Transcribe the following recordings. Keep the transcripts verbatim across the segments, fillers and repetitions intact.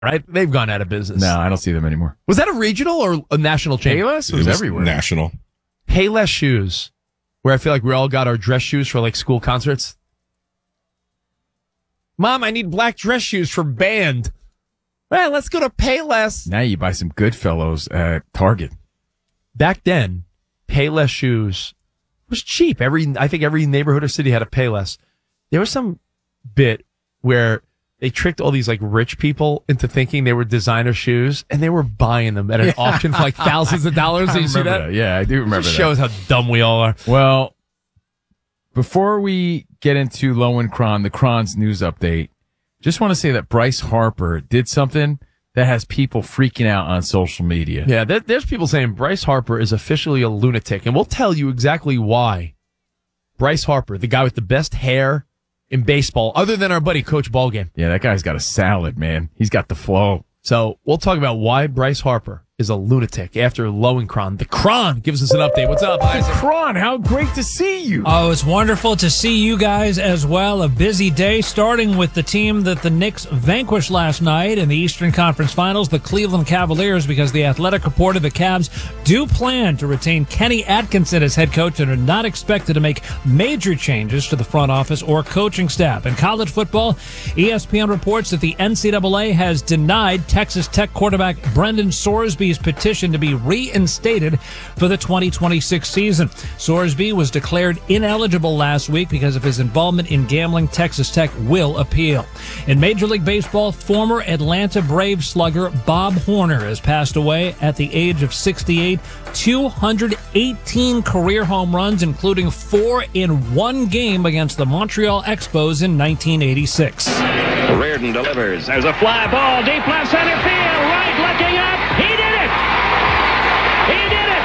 right? They've gone out of business. No, I don't see them anymore. Was that a regional or a national chain? Payless was, It was everywhere. national. Payless shoes, where I feel like we all got our dress shoes for like school concerts. Mom, I need black dress shoes for band. Well, let's go to Payless. Now you buy some Goodfellows at Target. Back then, Payless shoes was cheap. Every I think every neighborhood or city had a Payless. There was some bit where they tricked all these like rich people into thinking they were designer shoes, and they were buying them at an auction for like thousands of dollars. Did you see that? that? Yeah, I do remember Just that. shows how dumb we all are. Well, before we get into Low and Cron, the Cron's news update, just want to say that Bryce Harper did something that has people freaking out on social media. Yeah, there, there's people saying Bryce Harper is officially a lunatic, and we'll tell you exactly why. Bryce Harper, the guy with the best hair in baseball, other than our buddy Coach Ballgame. Yeah, that guy's got a salad, man. He's got the flow. So we'll talk about why Bryce Harper is a lunatic after Low and Cron. The Cron gives us an update. What's up, Isaac? Cron, how great to see you. Oh, it's wonderful to see you guys as well. A busy day, starting with the team that the Knicks vanquished last night in the Eastern Conference Finals, the Cleveland Cavaliers, because the Athletic reported the Cavs do plan to retain Kenny Atkinson as head coach and are not expected to make major changes to the front office or coaching staff. In college football, E S P N reports that the N C double A has denied Texas Tech quarterback Brendan Sorsby's petition to be reinstated for the twenty twenty-six season. Sorsby was declared ineligible last week because of his involvement in gambling. Texas Tech will appeal. In Major League Baseball, former Atlanta Braves slugger Bob Horner has passed away at the age of sixty-eight. two hundred eighteen career home runs, including four in one game against the Montreal Expos in nineteen eighty-six. Reardon delivers. There's a fly ball deep left center field. Right looking up. He did it. He did it.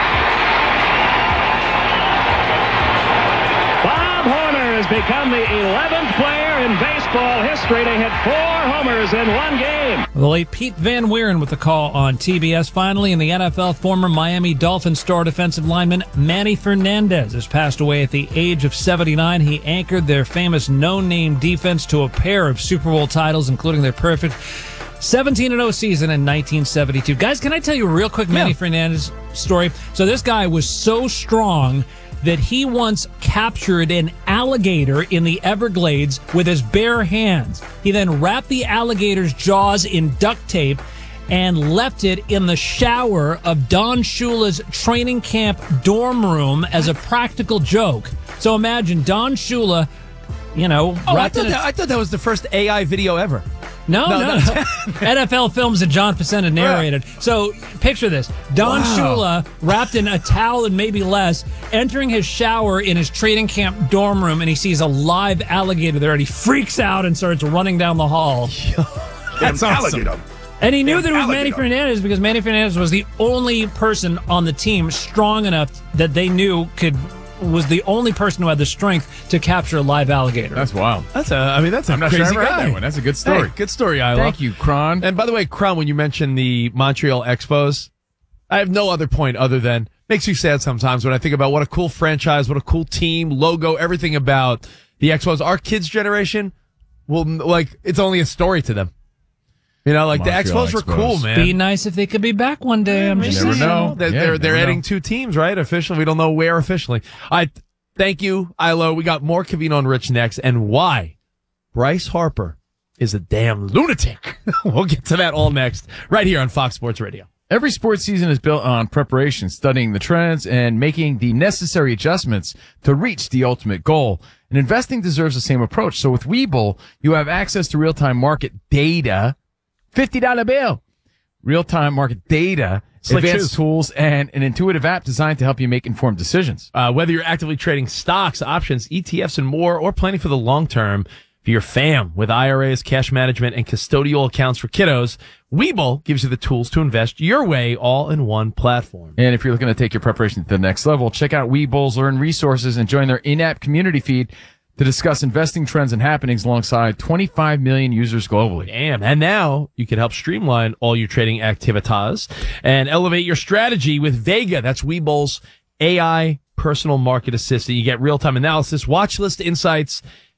Bob Horner has become the eleventh player in baseball history to hit four homers in one game. The late Pete Van Wieren with the call on T B S. Finally, in the N F L, former Miami Dolphins star defensive lineman Manny Fernandez has passed away at the age of seventy-nine. He anchored their famous no-name defense to a pair of Super Bowl titles, including their perfect seventeen and oh season in nineteen seventy-two. Guys, can I tell you a real quick Manny yeah. Fernandez story? So this guy was so strong that he once captured an alligator in the Everglades with his bare hands. He then wrapped the alligator's jaws in duct tape and left it in the shower of Don Shula's training camp dorm room as a practical joke. So imagine Don Shula, you know, Oh, I wrapped thought, in a- that, I thought that was the first A I video ever. No, No, no, no. N F L films that John Facenda narrated. So picture this. Don Wow. Shula, wrapped in a towel and maybe less, entering his shower in his training camp dorm room, and he sees a live alligator there, and he freaks out and starts running down the hall. That's awesome. And he knew that it was alligator. Manny Fernandez because Manny Fernandez was the only person on the team strong enough that they knew could was the only person who had the strength to capture a live alligator. That's wild. That's a, I mean, that's a I'm not crazy sure I ever guy. heard that one. That's a good story. Hey, good story, Isla. Thank you, Cron. And by the way, Cron, when you mentioned the Montreal Expos, I have no other point other than makes you sad sometimes when I think about what a cool franchise, what a cool team, logo, everything about the Expos. Our kids' generation will, like, it's only a story to them. You know, like Montreal the Expos were Expos. cool, man. Be nice if they could be back one day. I'm You just never saying. know. They're, Yeah, they're, you they're never adding know. two teams, right? Officially. We don't know where officially. I thank you, Ilo. We got more Cavino and Rich next, and why Bryce Harper is a damn lunatic. We'll get to that all next, right here on Fox Sports Radio. Every sports season is built on preparation, studying the trends, and making the necessary adjustments to reach the ultimate goal. And investing deserves the same approach. So with Webull, you have access to real-time market data, fifty dollar bill, real-time market data, Slick advanced shoes. tools, and an intuitive app designed to help you make informed decisions. Uh, whether you're actively trading stocks, options, E T Fs, and more, or planning for the long term for your fam with I R As, cash management, and custodial accounts for kiddos, Webull gives you the tools to invest your way all in one platform. And if you're looking to take your preparation to the next level, check out Webull's Learn Resources and join their in-app community feed to discuss investing trends and happenings alongside twenty-five million users globally. Damn. And now you can help streamline all your trading activities and elevate your strategy with Vega. That's Webull's A I personal market assistant. You get real-time analysis, watch list insights,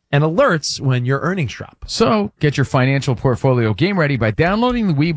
and alerts when your earnings drop. So get your financial portfolio game ready by downloading the Webull